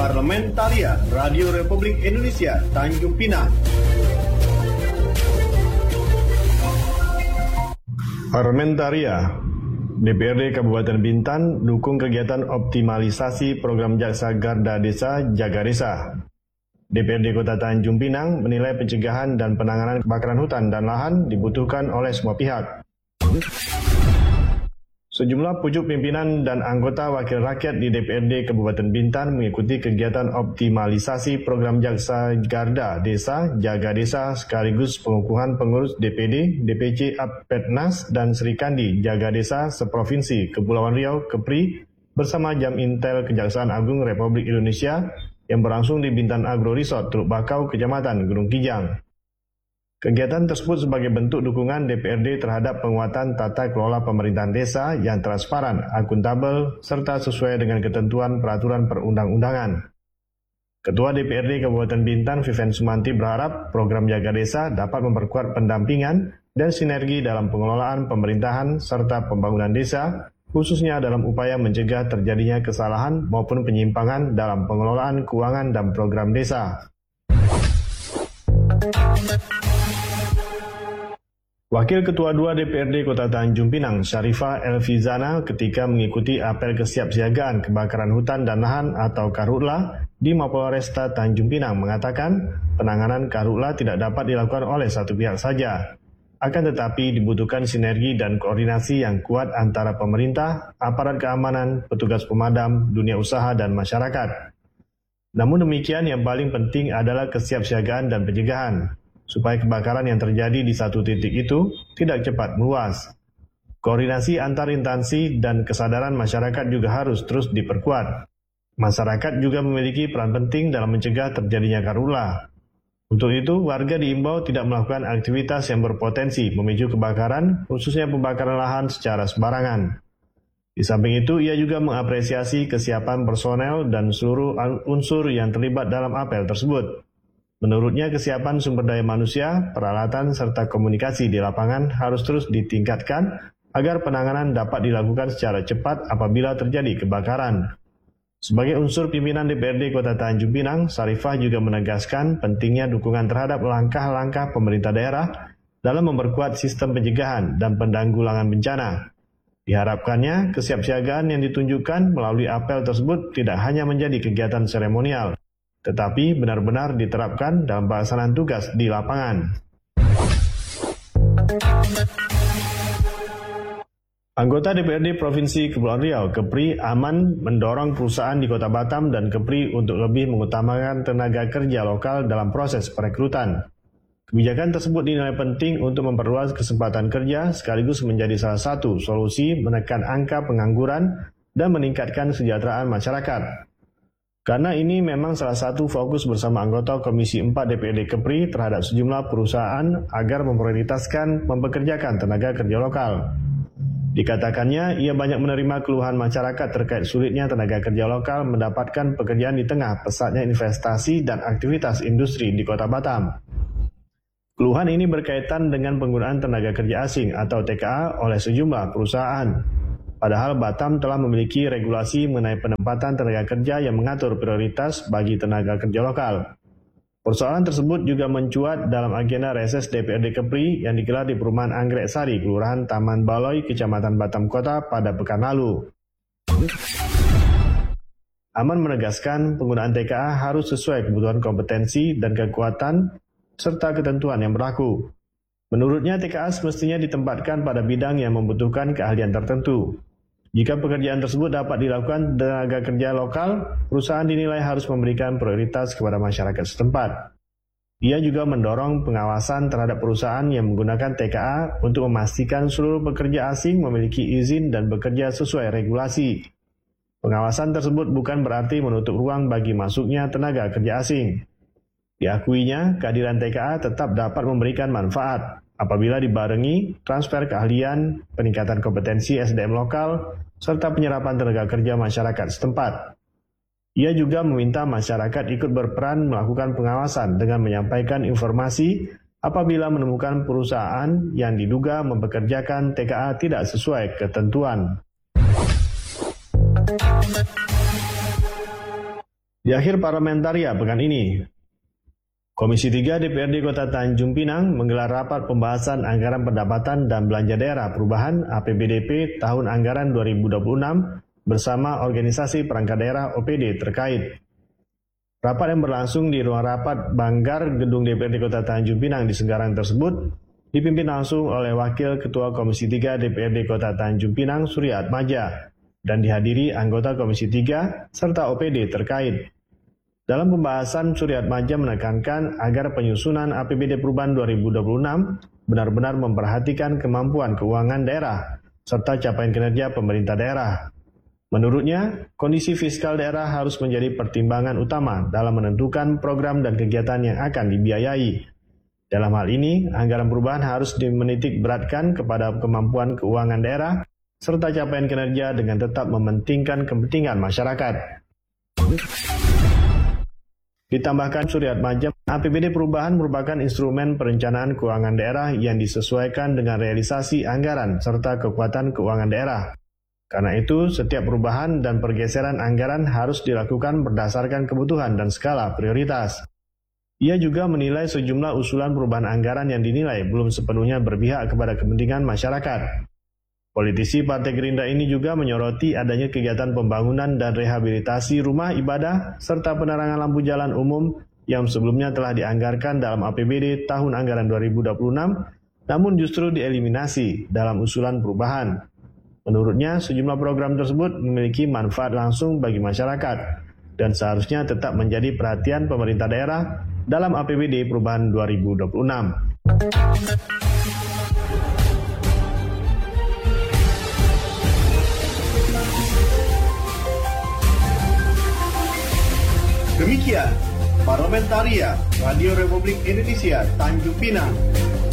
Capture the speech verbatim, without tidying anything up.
Parlementarian Radio Republik Indonesia Tanjung Pinang. Parlementaria D P R D Kabupaten Bintan dukung kegiatan optimalisasi program Jaksa Garda Desa Jaga Desa. D P R D Kota Tanjung Pinang menilai pencegahan dan penanganan kebakaran hutan dan lahan dibutuhkan oleh semua pihak. Sejumlah pucuk pimpinan dan anggota wakil rakyat di D P R D Kabupaten Bintan mengikuti kegiatan optimalisasi program Jaksa Garda Desa Jaga Desa sekaligus pengukuhan pengurus D P D, D P C Apetnas dan Serikandi Jaga Desa seprovinsi Kepulauan Riau Kepri bersama Jam Intel Kejaksaan Agung Republik Indonesia yang berlangsung di Bintan Agro Resort, Teluk Bakau, Kecamatan Gunung Kijang. Kegiatan tersebut sebagai bentuk dukungan D P R D terhadap penguatan tata kelola pemerintahan desa yang transparan, akuntabel, serta sesuai dengan ketentuan peraturan perundang-undangan. Ketua D P R D Kabupaten Bintan, Vivian Sumanti, berharap program Jaga Desa dapat memperkuat pendampingan dan sinergi dalam pengelolaan pemerintahan serta pembangunan desa, khususnya dalam upaya mencegah terjadinya kesalahan maupun penyimpangan dalam pengelolaan keuangan dan program desa. Wakil Ketua dua D P R D Kota Tanjung Pinang, Syarifah Elvizana, ketika mengikuti apel kesiapsiagaan kebakaran hutan dan lahan atau Karhutla di Mapolresta Tanjung Pinang, mengatakan penanganan Karhutla tidak dapat dilakukan oleh satu pihak saja. Akan tetapi dibutuhkan sinergi dan koordinasi yang kuat antara pemerintah, aparat keamanan, petugas pemadam, dunia usaha, dan masyarakat. Namun demikian, yang paling penting adalah kesiapsiagaan dan pencegahan, supaya kebakaran yang terjadi di satu titik itu tidak cepat meluas. Koordinasi antar instansi dan kesadaran masyarakat juga harus terus diperkuat. Masyarakat juga memiliki peran penting dalam mencegah terjadinya Karhutla. Untuk itu, warga diimbau tidak melakukan aktivitas yang berpotensi memicu kebakaran, khususnya pembakaran lahan secara sembarangan. Di samping itu, ia juga mengapresiasi kesiapan personel dan seluruh unsur yang terlibat dalam apel tersebut. Menurutnya, kesiapan sumber daya manusia, peralatan, serta komunikasi di lapangan harus terus ditingkatkan agar penanganan dapat dilakukan secara cepat apabila terjadi kebakaran. Sebagai unsur pimpinan D P R D Kota Tanjung Pinang, Syarifah juga menegaskan pentingnya dukungan terhadap langkah-langkah pemerintah daerah dalam memperkuat sistem pencegahan dan penanggulangan bencana. Diharapkannya, kesiapsiagaan yang ditunjukkan melalui apel tersebut tidak hanya menjadi kegiatan seremonial, tetapi benar-benar diterapkan dalam pelaksanaan tugas di lapangan. Anggota D P R D Provinsi Kepulauan Riau, Kepri, Aman, mendorong perusahaan di Kota Batam dan Kepri untuk lebih mengutamakan tenaga kerja lokal dalam proses perekrutan. Kebijakan tersebut dinilai penting untuk memperluas kesempatan kerja sekaligus menjadi salah satu solusi menekan angka pengangguran dan meningkatkan kesejahteraan masyarakat. Karena ini memang salah satu fokus bersama anggota Komisi empat D P R D Kepri terhadap sejumlah perusahaan agar memprioritaskan mempekerjakan tenaga kerja lokal. Dikatakannya, ia banyak menerima keluhan masyarakat terkait sulitnya tenaga kerja lokal mendapatkan pekerjaan di tengah pesatnya investasi dan aktivitas industri di Kota Batam. Keluhan ini berkaitan dengan penggunaan tenaga kerja asing atau T K A oleh sejumlah perusahaan. Padahal Batam telah memiliki regulasi mengenai penempatan tenaga kerja yang mengatur prioritas bagi tenaga kerja lokal. Persoalan tersebut juga mencuat dalam agenda reses D P R D Kepri yang digelar di Perumahan Anggrek Sari, Kelurahan Taman Baloi, Kecamatan Batam Kota pada pekan lalu. Aman menegaskan penggunaan T K A harus sesuai kebutuhan kompetensi dan kekuatan serta ketentuan yang berlaku. Menurutnya, T K A semestinya ditempatkan pada bidang yang membutuhkan keahlian tertentu. Jika pekerjaan tersebut dapat dilakukan tenaga kerja lokal, perusahaan dinilai harus memberikan prioritas kepada masyarakat setempat. Ia juga mendorong pengawasan terhadap perusahaan yang menggunakan T K A untuk memastikan seluruh pekerja asing memiliki izin dan bekerja sesuai regulasi. Pengawasan tersebut bukan berarti menutup ruang bagi masuknya tenaga kerja asing. Diakuinya, kehadiran T K A tetap dapat memberikan manfaat apabila dibarengi transfer keahlian, peningkatan kompetensi S D M lokal, serta penyerapan tenaga kerja masyarakat setempat. Ia juga meminta masyarakat ikut berperan melakukan pengawasan dengan menyampaikan informasi apabila menemukan perusahaan yang diduga mempekerjakan T K A tidak sesuai ketentuan. Di akhir Parlamentaria pekan ini, Komisi tiga D P R D Kota Tanjung Pinang menggelar rapat pembahasan anggaran pendapatan dan belanja daerah perubahan A P B D P tahun anggaran dua ribu dua puluh enam bersama organisasi perangkat daerah O P D terkait. Rapat yang berlangsung di ruang rapat Banggar Gedung D P R D Kota Tanjung Pinang di Senggarang tersebut dipimpin langsung oleh Wakil Ketua Komisi tiga D P R D Kota Tanjung Pinang Surya Atmaja dan dihadiri anggota Komisi tiga serta O P D terkait. Dalam pembahasan, Surya Atmaja menekankan agar penyusunan A P B D perubahan dua ribu dua puluh enam benar-benar memperhatikan kemampuan keuangan daerah serta capaian kinerja pemerintah daerah. Menurutnya, kondisi fiskal daerah harus menjadi pertimbangan utama dalam menentukan program dan kegiatan yang akan dibiayai. Dalam hal ini, anggaran perubahan harus dimenitik beratkan kepada kemampuan keuangan daerah serta capaian kinerja dengan tetap mementingkan kepentingan masyarakat. Ditambahkan Surya Atmaja, A P B D perubahan merupakan instrumen perencanaan keuangan daerah yang disesuaikan dengan realisasi anggaran serta kekuatan keuangan daerah. Karena itu, setiap perubahan dan pergeseran anggaran harus dilakukan berdasarkan kebutuhan dan skala prioritas. Ia juga menilai sejumlah usulan perubahan anggaran yang dinilai belum sepenuhnya berpihak kepada kepentingan masyarakat. Politisi Partai Gerindra ini juga menyoroti adanya kegiatan pembangunan dan rehabilitasi rumah ibadah serta penerangan lampu jalan umum yang sebelumnya telah dianggarkan dalam A P B D tahun anggaran dua ribu dua puluh enam, namun justru dieliminasi dalam usulan perubahan. Menurutnya, sejumlah program tersebut memiliki manfaat langsung bagi masyarakat dan seharusnya tetap menjadi perhatian pemerintah daerah dalam A P B D perubahan dua ribu dua puluh enam. Demikian Parlamentaria Radio Republik Indonesia Tanjung Pinang.